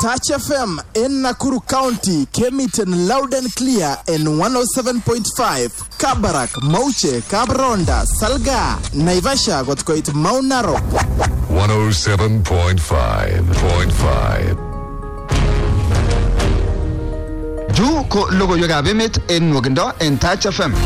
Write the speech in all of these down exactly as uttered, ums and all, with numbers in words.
Touch F M in Nakuru County came it in loud and clear in one oh seven point five. Kabarak, Mauche, Kabronda, Salga, Naivasha got quite Mount Narok. one oh seven point five. Ju ko logo yoga bemit in Wogendo in Touch F M.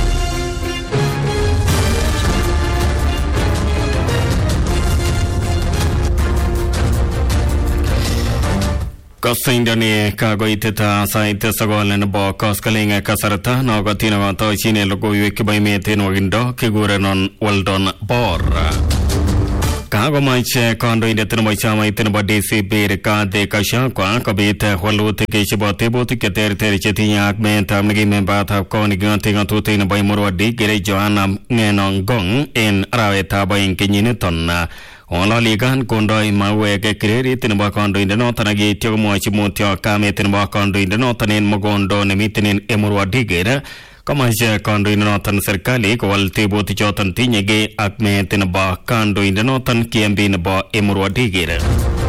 Kasindani kagoiteta saite sagolen bo koskalinga kasarata nogotina wato chine logo yuki by metin Wogendo kigurenon Weldon Bor. Kago maiche kondo inde tino chama itino ba D C B ka de kasha kwa kabite hwalut ke chibote boti ke ter ter chetinya akmen tamnigi memba ta ko ni ganti gantu tino bay morwadi gere joana ngenon gong en raweta bay kenyine tonna Ola ligan kondo imawe ke kreri tino ba kondo inde no tanagi tyo mo chimotyo kame tino ba kondo inde no tanen mogondo ne mitinen emorwadi gere Kamaja kondo inotan serikali kawal tebo tijotan tinyege akme tinaba kondo inotan kiambi naba emurwadigire.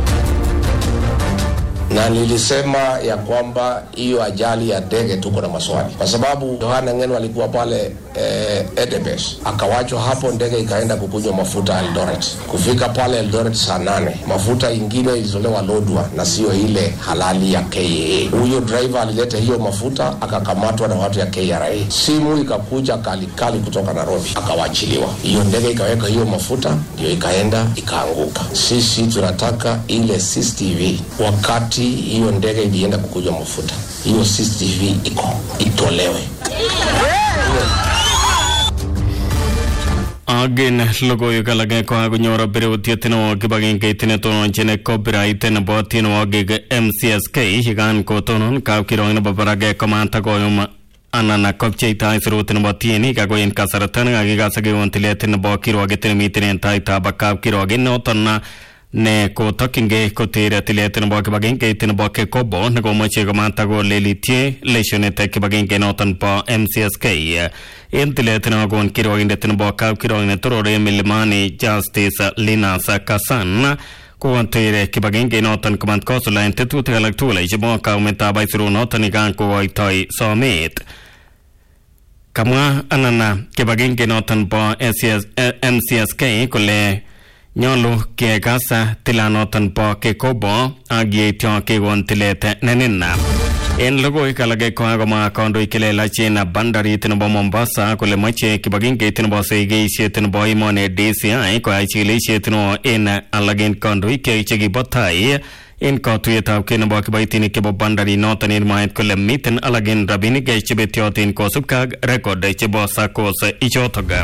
Na nilisema ya kwamba hiyo ajali ya ndege tuko na maswali kwa sababu Yohana Ngeno alikuwa pale eh, Edebes akawachwa hapo, ndege ikaenda kukunywa mafuta Eldoret. Kufika pale Eldoret saa nane mafuta ingine ilizolewa Lodwa na sio ile halali ya K A. Huyo driver alileta hiyo mafuta akakamatwa na watu ya K R A. Simu ikakuja kali kali kutoka Nairobi akawachiliwa. Hiyo ndege ikaweka hiyo mafuta ndio ikaenda ikaanguka. Sisi tunataka ile C C T V wakati hiyo ndege ilienda kukunywa mafuta, hiyo C C T V iko itolewe. Again logo yoga lage ko agu nyoro bere utietino kibagin ke tine to chene copyright ne botino age M C S K higan ko tonon ka kirong babarage komanta ko yum anana kopche tai surutino botieni ka go en kasaratan age gasage ontile tine bokiro age tine mitine tai ta bakab kiro age no tonna ne ko takinge ko tire tiletin bo ke bagin ke tin bo ke ko bo ne go moche go manta go lelitie leshone te ke bagin ke notan po M C S K en tiletin go on kiro inde tin bo ka kiro ne torore milmani justice Lina Sakasan ko tire ke bagin ke notan command ko so line tetu te galak tule je bo ka meta bai suru notan ga ko oi toi summit kama anana ke bagin ke notan po M C S K ko le Nyolo ke gasa tilanotan po ke kobo agi tyo ke gon tilete nenena en logo ikalage ko agoma kondo ikele la china bandari tin bo Mombasa ko le mache ke bagin ke tin bo sege shetin bo imone D C I ko ai chile shetino en alagen kondo ike chegi botai en ko tuyeta ke no bo ke baitin ke bo bandari notan in maet ko le miten alagen rabini ke chebetyo tin ko subka record che bo sakos ichotoga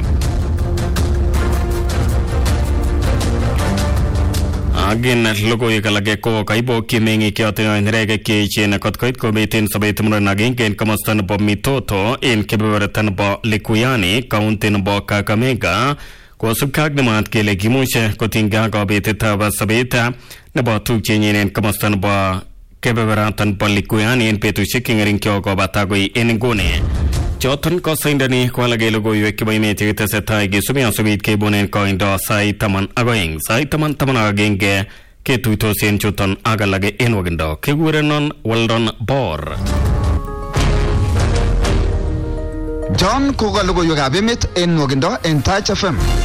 Again logo ikalage ko kaibo kimengi ke otino nrege ke chena kotkoit ko metin sabet mun nagin ken kamastan bo mitoto en keberatan bo Likuyani kauntin bo Kakamega ko subkag namat ke legimushe kotinga ko beteta ba sabeta na bo tu chenyen kamastan bo keberatan bo Likuyani en petu shikingerin ko ko batagoi en gone Jotan ko sindani ko lage logo yuki by me tigita setai gi sumi asubit ke bonen ko indo sai taman agoing sai taman taman agenge ke tuito sen chuton aga lage en Wogendo ke gurenon Weldon Bor John ko logo yoga bemit in Wogendo in Touch F M.